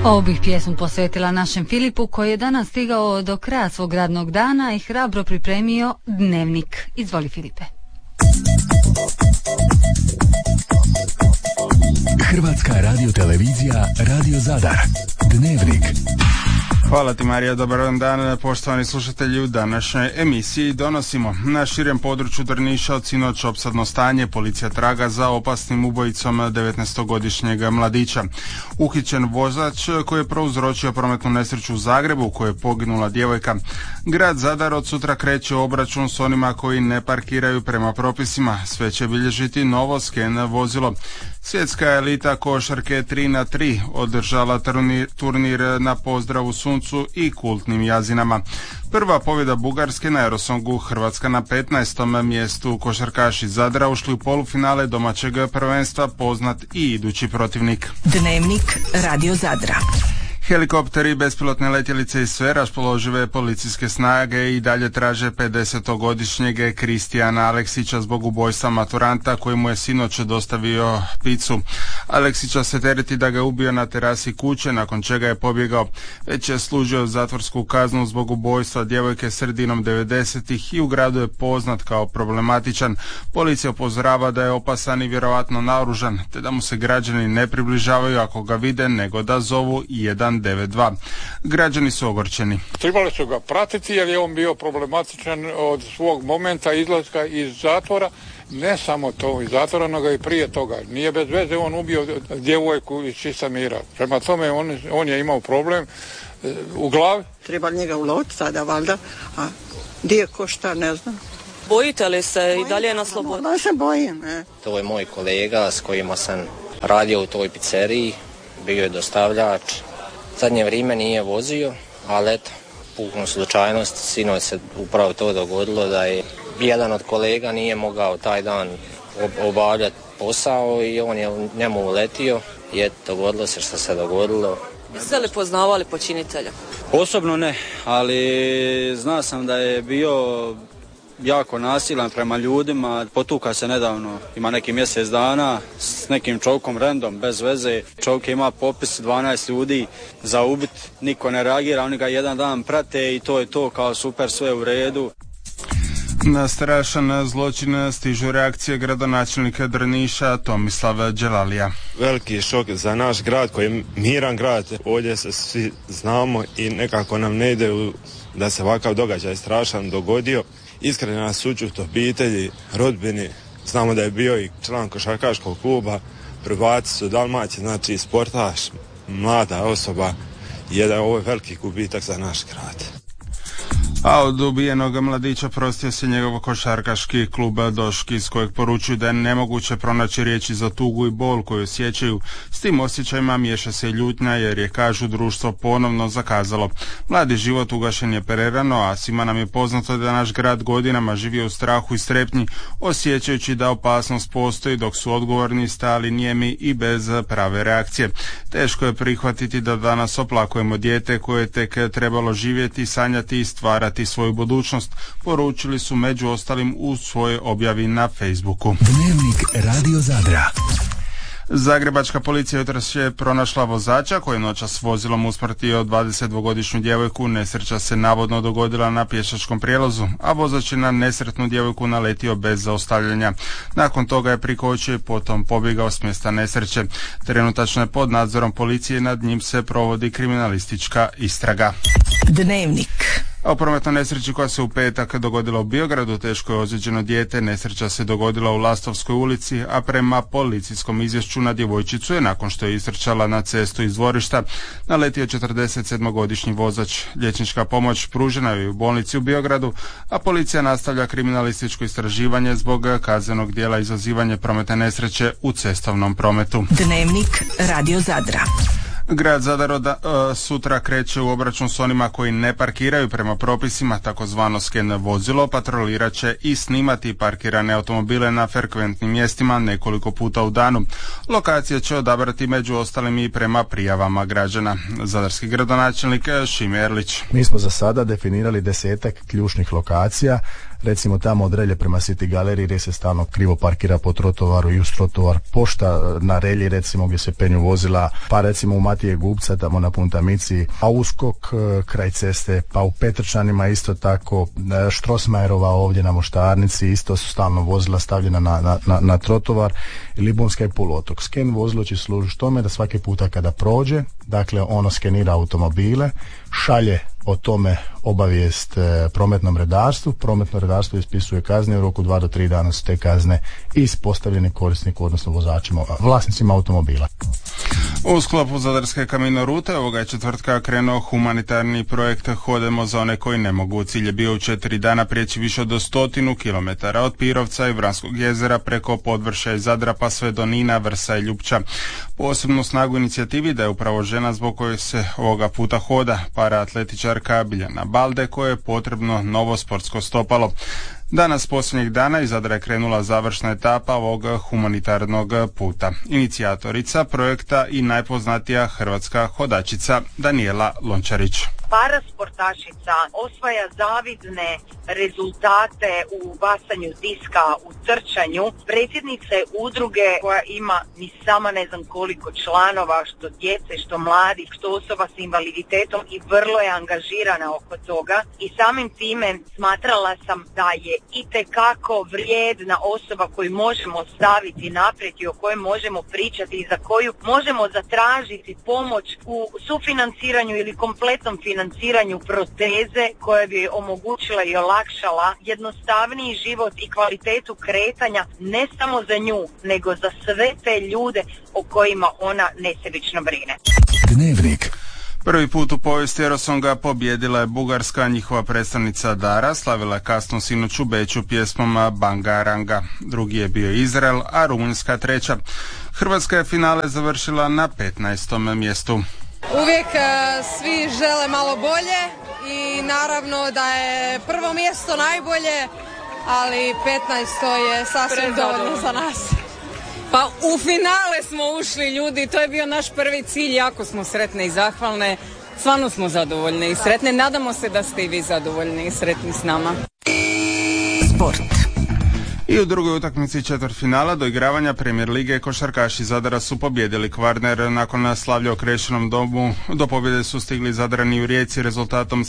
Ovu bih pjesmu posvetila našem Filipu koji je danas stigao do kraja svog radnog dana i hrabro pripremio dnevnik. Izvoli, Filipe. Hrvatska radiotelevizija, Radio Zadar. Dnevnik. Hvala ti, Marija, dobar dan, poštovani slušatelji. U današnjoj emisiji donosimo: na širem području Drniša od sinoć opsadno stanje, policija traga za opasnim ubojicom 19-godišnjeg mladića. Uhićen vozač koji je prouzročio prometnu nesreću u Zagrebu u kojoj je poginula djevojka. Grad Zadar od sutra kreće obračun s onima koji ne parkiraju prema propisima. Sve će bilježiti novo sken vozilo. Svjetska elita košarke 3x3 održala turnir na Pozdravu suncu i kultnim jazinama. Prva pobjeda Bugarske na Eurosongu, Hrvatska na 15. mjestu. Košarkaši Zadra ušli u polufinale domaćeg prvenstva, poznat i idući protivnik. Dnevnik Radio Zadra. Helikopteri, bespilotne letjelice i sve raspoložive policijske snage i dalje traže 50-godišnjeg Kristijana Aleksića zbog ubojstva maturanta koji mu je sinoć dostavio picu. Aleksića se tereti da ga je ubio na terasi kuće, nakon čega je pobjegao. Već je služio zatvorsku kaznu zbog ubojstva djevojke sredinom 90-ih i u gradu je poznat kao problematičan. Policija upozorava da je opasan i vjerojatno naoružan, te da mu se građani ne približavaju ako ga vide, nego da zovu 192. Građani su ogorčeni. Trebali su ga pratiti jer je on bio problematičan od svog momenta izlaska iz zatvora. Ne samo to iz zatvora, nego i prije toga. Nije bez veze on ubio djevojku iz čista mira. Prema tome on je imao problem u glavi. Treba njega uloviti sada, valjda. A gdje ko šta, ne znam. Bojite li se i dalje na slobodi? Da se bojim. To je moj kolega s kojima sam radio u toj pizzeriji. Bio je dostavljač. Zadnje vrijeme nije vozio, ali eto, puknu slučajnost. Sinoć se upravo to dogodilo da je jedan od kolega nije mogao taj dan obavljati posao i on je njemu uletio i eto, dogodilo se što se dogodilo. Jeste li poznavali počinitelja? Osobno ne, ali znao sam da je bio jako nasilan prema ljudima. Potuka se nedavno, ima neki mjesec dana, s nekim čovjekom random, bez veze. Čovjek ima popis 12 ljudi za ubit, niko ne reagira, oni ga jedan dan prate i to je to, kao super, sve u redu. Na strašan zločin stižu reakcije gradonačelnika Drniša Tomislava Đelalija. Veliki šok za naš grad koji je miran grad. Ovdje se svi znamo i nekako nam ne ide da se ovakav događaj strašan dogodio. Iskrena sućut obitelji, rodbini. Znamo da je bio i član košarkaškog kluba, prvaci su Dalmacije, znači sportaš, mlada osoba. Ovo je veliki gubitak za naš grad. A od ubijenog mladića prostio se njegov košarkaški klub Doški, iz kojeg poručuju da je nemoguće pronaći riječi za tugu i bol koju osjećaju. S tim osjećajima miješa se ljutnja jer je, kažu, društvo ponovno zakazalo. Mladi život ugašen je prerano, a svima nam je poznato da naš grad godinama živio u strahu i strepnji, osjećajući da opasnost postoji, dok su odgovorni stali nijemi i bez prave reakcije. Teško je prihvatiti da danas oplakujemo dijete koje je tek trebalo živjeti, sanjati i stvarati svoju budućnost, poručili su među ostalim u svojoj objavi na Facebooku. Dnevnik Radio Zadra. Zagrebačka policija jutros je pronašla vozača koji je noćas vozilom usmrtio 22-godišnju djevojku. Nesreća se navodno dogodila na pješačkom prijelazu, a vozač je na nesretnu djevojku naletio bez zaustavljanja. Nakon toga je prikočio i potom pobjegao s mjesta nesreće. Trenutačno je pod nadzorom policije, nad njim se provodi kriminalistička istraga. Dnevnik. A u prometnoj nesreći koja se u petak dogodila u Biogradu teško je ozlijeđeno dijete. Nesreća se dogodila u Lastovskoj ulici, a prema policijskom izvješću na djevojčicu je, nakon što je istrčala na cestu iz dvorišta, naletio 47-godišnji vozač. Liječnička pomoć pružena je u bolnici u Biogradu, a policija nastavlja kriminalističko istraživanje zbog kaznenog djela izazivanje prometne nesreće u cestovnom prometu. Dnevnik Radio Zadra. Grad Zadar sutra kreće u obračun s onima koji ne parkiraju prema propisima, takozvano sken vozilo. Patrolirat će i snimati parkirane automobile na frekventnim mjestima nekoliko puta u danu. Lokacije će odabrati među ostalim i prema prijavama građana. Zadarski gradonačelnik Šime Erlić. Mi smo za sada definirali 10 ključnih lokacija recimo tamo od Relje prema City galeriji gdje se stalno krivo parkira po trotovaru i uz trotovar, pošta na Relji recimo gdje se penju vozila, pa recimo u Matije Gubca tamo na Puntamici, a uskok kraj ceste, pa u Petrčanima isto tako, Štrosmajerova ovdje na Moštarnici isto su stalno vozila stavljena na trotovar, i Libunska i poluotok. Sken vozilo će služiti tome da svaki puta kada prođe, dakle ono skenira automobile, šalje o tome obavijest prometnom redarstvu, prometno redarstvo ispisuje kazne, u roku 2 do 3 dana su te kazne ispostavljene korisniku, odnosno vozačima, vlasnicima automobila. U sklopu Zadarske kamino rute ovoga je četvrtka krenuo humanitarni projekt Hodemo za one koji ne mogu. Cilj je bio u 4 dana prijeći više od 100 km od Pirovca i Vranskog jezera preko Podvršja i Zadra pa sve do Nina, Vrsa i Ljupča. Posebnu snagu inicijativi da je upravo žena zbog koje se ovoga puta hoda, paraatletičarka Biljana Balde, koje je potrebno novo sportsko stopalo. Danas posljednjeg dana iz Zadra je krenula završna etapa ovog humanitarnog puta. Inicijatorica projekta i najpoznatija hrvatska hodačica Danijela Lončarić. Parasportašica osvaja zavidne rezultate u bacanju diska, u trčanju. Predsjednica je udruge koja ima ni sama ne znam koliko članova, što djece, što mladih, što osoba s invaliditetom, i vrlo je angažirana oko toga. I samim time smatrala sam da je itekako vrijedna osoba koju možemo staviti naprijed i o kojoj možemo pričati i za koju možemo zatražiti pomoć u sufinanciranju ili kompletnom financiranju proteze koja bi omogućila i olakšala jednostavniji život i kvalitetu kretanja ne samo za nju, nego za sve te ljude o kojima ona nesebično brine. Dnevnik. Prvi put u povijesti Eurosonga pobjedila je Bugarska, njihova predstavnica Dara slavila je kasno sinoć u Beču pjesmom Bangaranga. Drugi je bio Izrael, a Rumunjska treća. Hrvatska je finale završila na 15. mjestu. Uvijek svi žele malo bolje i naravno da je prvo mjesto najbolje, ali 15. je sasvim dovoljno za nas. Pa u finale smo ušli, ljudi, to je bio naš prvi cilj, jako smo sretne i zahvalne, stvarno smo zadovoljne i sretne, nadamo se da ste i vi zadovoljni i sretni s nama. Sport. I u drugoj utakmici četvrtfinala doigravanja Premier lige košarkaši Zadara su pobjedili Kvarner. Nakon slavlja u Krešenom domu do pobjede su stigli Zadrani u Rijeci rezultatom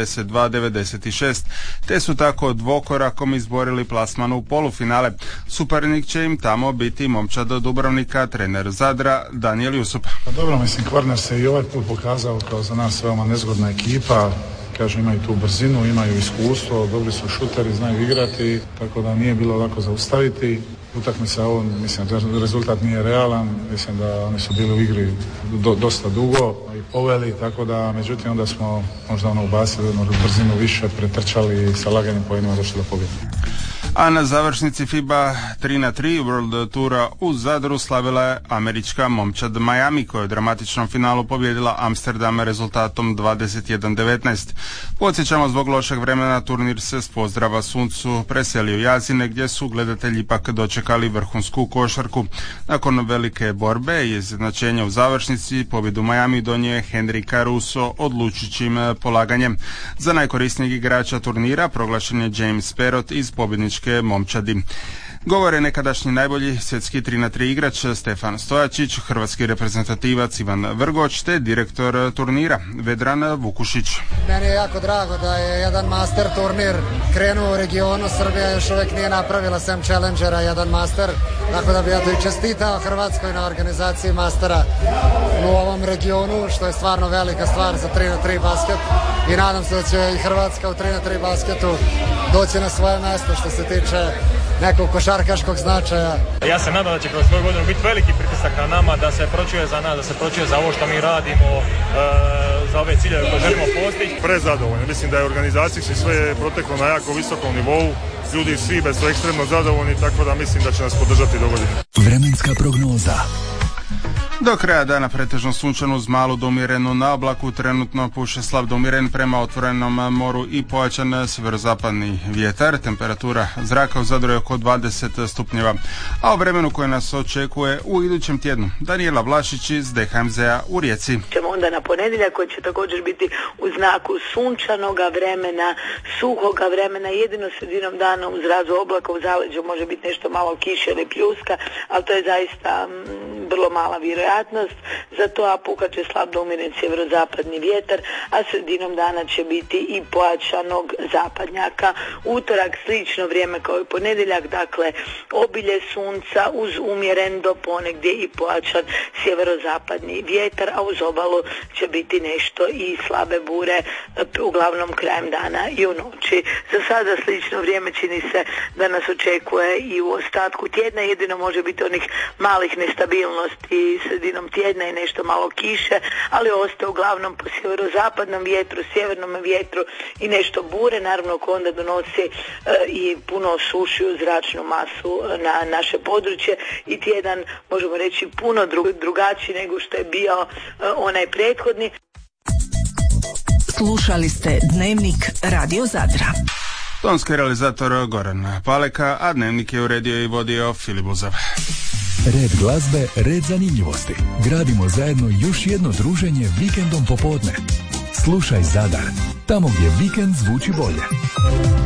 72-96, te su tako dvokorakom izborili plasman u polufinale. Suparnik će im tamo biti momčad Dubrovnika, trener Zadra Danijel Jusup. Dobro, mislim, Kvarner se i ovaj put pokazao kao za nas veoma nezgodna ekipa. Kažem, imaju tu brzinu, imaju iskustvo, dobri su šuteri, znaju igrati, tako da nije bilo lako zaustaviti. Utakmica ovo, mislim, rezultat nije realan, mislim da oni su bili u igri dosta dugo i poveli, tako da, međutim, onda smo možda ubacili jednu brzinu više, pretrčali i sa laganim pojedima došli do pobjede. A na završnici FIBA 3x3 World Toura u Zadru slavila je američka momčad Miami koja je u dramatičnom finalu pobjedila Amsterdam rezultatom 21-19. Podsjećamo, zbog lošeg vremena turnir se s pozdrava suncu preselio u Jazine gdje su gledatelji ipak dočekali vrhunsku košarku. Nakon velike borbe i izjednačenja u završnici pobjedu Miami donio je Henry Caruso odlučujućim polaganjem. Za najkorisnijeg igrača turnira proglašen je James Perot iz pobjedničke momčadi. Govore nekadašnji najbolji svjetski 3x3 igrač Stefan Stojačić, hrvatski reprezentativac Ivan Vrgoč te direktor turnira Vedran Vukušić. Meni je jako drago da je jedan master turnir krenuo u regionu. Srbija još uvijek nije napravila sem Challengera jedan master, tako da bi ja to i čestitao Hrvatskoj na organizaciji mastera u ovom regionu, što je stvarno velika stvar za 3x3 basket i nadam se da će i Hrvatska u 3x3 basketu doći na svoje mjesto što se tiče nekog košarkaškog značaja. Ja se nadam da će kroz svoju godinu biti veliki pritisak na nama, da se pročuje za nas, da se pročuje za ovo što mi radimo, za ove ciljeve koje želimo postići. Prezadovoljno. Mislim da je organizacijski sve proteklo na jako visokom nivou. Ljudi svi bez su ekstremno zadovoljni, tako da mislim da će nas podržati do godine. Vremenska prognoza. Do kraja dana pretežno sunčano uz malu do umjerenu na oblaku, trenutno puše slab do umjeren prema otvorenom moru i pojačan sjeverozapadni vjetar. Temperatura zraka u Zadru je oko 20 stupnjeva. A o vremenu koje nas očekuje u idućem tjednu. Daniela Vlašić iz DHMZ-a u Rijeci. Ćemo onda na ponedjeljak koji će također biti u znaku sunčanoga vremena, suhoga vremena, jedino sredinom dana uz razvoj oblaka u zaleđu može biti nešto malo kiše ili pljuska, ali to je zaista vrlo mala vjerojatnost za to, a puhat će slab do umjeren sjeverozapadni vjetar, a sredinom dana će biti i pojačanog zapadnjaka. Utorak slično vrijeme kao i ponedjeljak, dakle obilje sunca uz umjeren do ponegdje i pojačan sjeverozapadni vjetar, a uz obalu će biti nešto i slabe bure uglavnom krajem dana i u noći. Za sada slično vrijeme čini se da nas očekuje i u ostatku tjedna, jedino može biti onih malih nestabilnosti sredinom tjedna i nešto malo kiše, ali ostaje uglavnom po sjeverozapadnom vjetru, sjevernom vjetru i nešto bure, naravno ko onda donosi i puno osušuju zračnu masu na naše područje i tjedan možemo reći puno drugačiji nego što je bio onaj prethodni. Slušali ste Dnevnik Radio Zadra. Tonski realizator Goran Paleka, a Dnevnik je uredio i vodio Filip Buzav. Red glazbe, red zanimljivosti. Gradimo zajedno još jedno druženje vikendom popodne. Slušaj Zadar, tamo gdje vikend zvuči bolje.